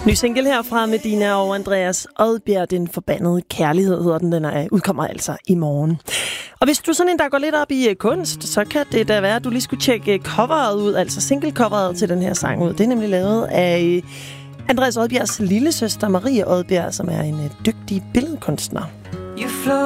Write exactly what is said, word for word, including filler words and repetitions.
Ny single herfra med Dina og Andreas Odbjerg, Den Forbandede Kærlighed hedder den. Den er, udkommer altså i morgen. Og hvis du er sådan en, der går lidt op i kunst, så kan det da være, at du lige skulle tjekke coveret ud, altså single-coveret til den her sang ud. Det er nemlig lavet af Andreas Odbjergs lillesøster Marie Odbjerg, som er en dygtig billedkunstner.